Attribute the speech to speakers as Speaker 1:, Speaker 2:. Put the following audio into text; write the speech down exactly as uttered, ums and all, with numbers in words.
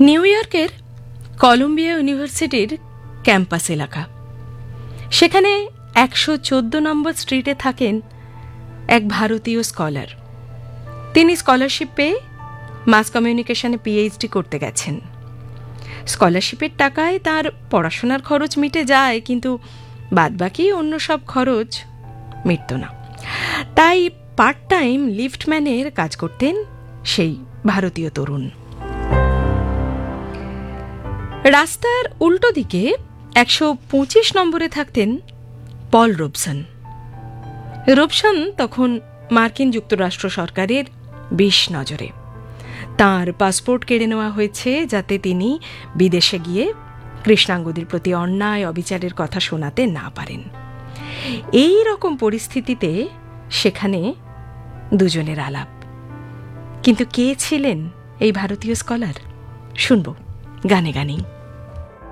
Speaker 1: New ইয়র্কের Colombia ইউনিভার্সিটির campus এলাকা। সেখানে একশো চোদ্দ নম্বর স্ট্রিটে থাকেন এক ভারতীয় স্কলার। তিনি স্কলারশিপ পেয়ে মাস কমিউনিকেশনে পিএইচডি করতে গেছেন। স্কলারশিপের টাকায় তার পড়াশোনার খরচ মিটে যায়, কিন্তু বাদবাকি অন্য সব খরচ মিটত না। তাই পার্ট টাইম লিফটম্যানের কাজ করতেন সেই ভারতীয় তরুণ। রাস্তার উল্টো দিকে একশো পঁচিশ নম্বরে থাকতেন পল রোবসন। রোবসন তখন মার্কিন যুক্তরাষ্ট্র সরকারের বিষ নজরে। তাঁর পাসপোর্ট কেড়ে নেওয়া হয়েছে যাতে তিনি বিদেশে গিয়ে কৃষ্ণাঙ্গদের প্রতি অন্যায় অবিচারের কথা শোনাতে না পারেন। এই রকম পরিস্থিতিতে সেখানে দুজনের আলাপ। কিন্তু কে ছিলেন এই ভারতীয় স্কলার? শুনব গানে গানেই।